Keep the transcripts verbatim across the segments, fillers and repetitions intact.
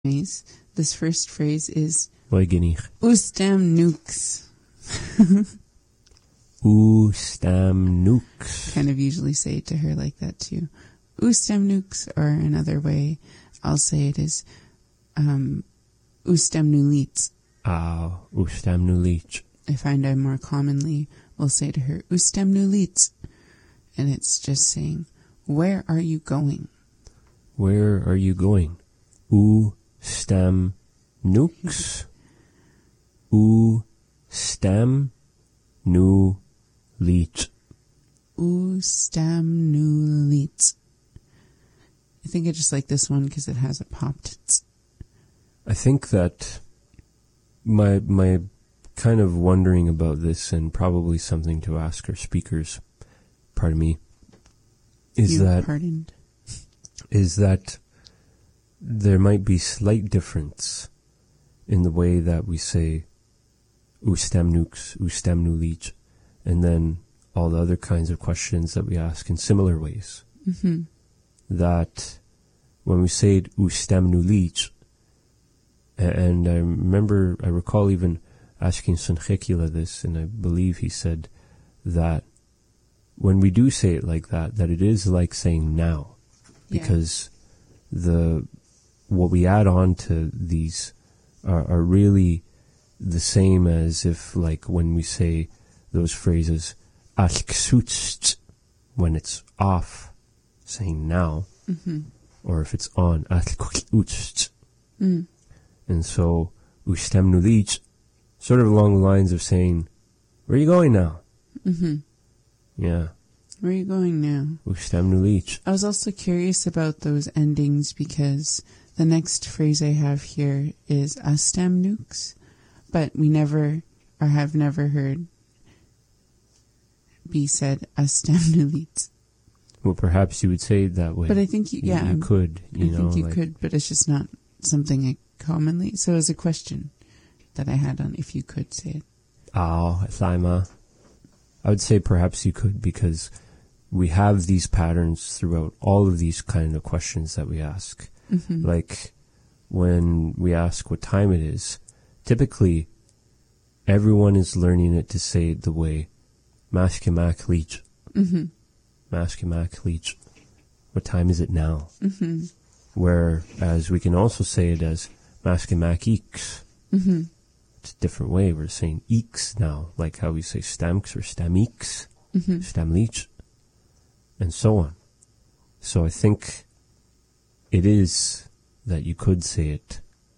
This first phrase is Oigenich. Ustam nukes. Ustam nukes. Kind of usually say it to her like that too. Ustam nukes, or another way I'll say it is um, Ustam nulits. Ah, Ustam nulits. I find I more commonly will say to her Ustam nulits, and it's just saying, where are you going? Where are you going? Ustam nukes. Ustam nulits. Ustam nulits. I think I just like this one because it has a popped t's. I think that my my kind of wondering about this, and probably something to ask our speakers, pardon me, is you that pardoned. is that there might be slight difference in the way that we say ustam nukes, ustam nulits, and then all the other kinds of questions that we ask in similar ways. Mm-hmm. That when we say it, ustam nulits, and I remember, I recall even asking Sanchekila this, and I believe he said that when we do say it like that, that it is like saying now, because yeah. the what we add on to these are, are really the same as if, like, when we say those phrases, when it's off, saying now, mm-hmm. or if it's on, mm. And so, ustam nulits, sort of along the lines of saying, where are you going now? Mm-hmm. Yeah. Where are you going now? Ustam nulits. I was also curious about those endings because the next phrase I have here is astam nukes, but we never, or have never heard, be said astam nulits. Well, perhaps you would say it that way. But I think, you, yeah. You, you could, you I know. think you like, could, but it's just not something I commonly, so it was a question that I had on if you could say it. Oh, Thaima. I would say perhaps you could, because we have these patterns throughout all of these kind of questions that we ask. Mm-hmm. Like when we ask what time it is, typically everyone is learning it to say it the way Maskimak Leech. Mm-hmm. Maskimak Leech. What time is it now? Mm-hmm. Whereas we can also say it as Maskimak Eeks. Mm-hmm. It's a different way. We're saying eeks now, like how we say stamks or stameeks, mm-hmm. stamleech, and so on. So I think it is that you could say it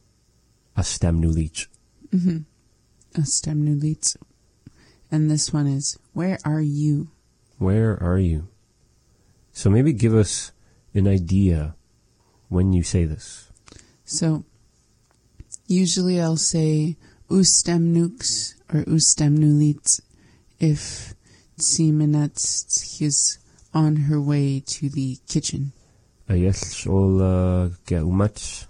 astam nulich. Mm-hmm. Astam nulich. And this one is, where are you? Where are you? So maybe give us an idea when you say this. So usually I'll say ustam nukes or ustam nulits if Tsimenats is on her way to the kitchen. Ayels ol ge umats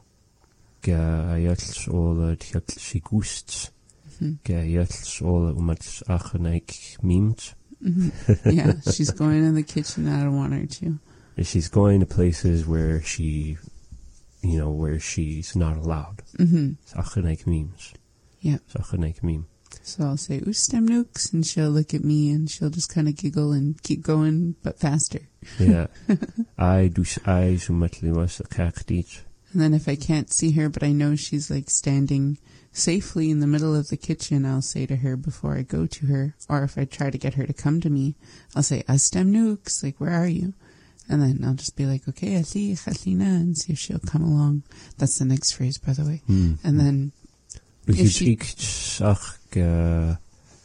ge ayels ol tiak sigust ge ayels ol umats achnaik mims. Yeah, she's going in the kitchen. I don't want her to. She's going to places where she, you know, where she's not allowed. Mm-hmm. Achnaik mims. Yeah. Achnaik mim. So I'll say ustam nukes, and she'll look at me and she'll just kind of giggle and keep going, but faster. Yeah. I do. I so much was a cactus. And then if I can't see her, but I know she's like standing safely in the middle of the kitchen, I'll say to her before I go to her, or if I try to get her to come to me, I'll say ustam nukes, like, where are you? And then I'll just be like, okay, ali khalina, and see if she'll come along. That's the next phrase, by the way. Mm. And then if she ach ge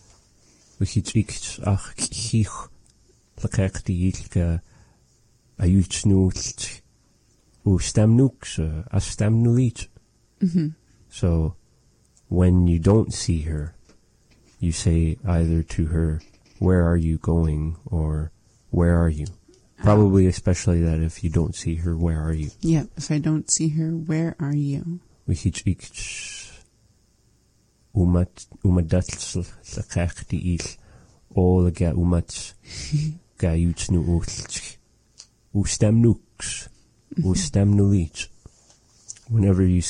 if she ach khich lakak die ge ayutsnult u stamnuks astamnulit. Mm-hmm. So when you don't see her, you say either to her, where are you going, or where are you? Probably especially that if you don't see her, where are you? Yeah, if I don't see her, where are you? Wich ich umat umadats lakak die il all ga umat ga yutsnu ulch ustamnuks ustamnulit. whenever you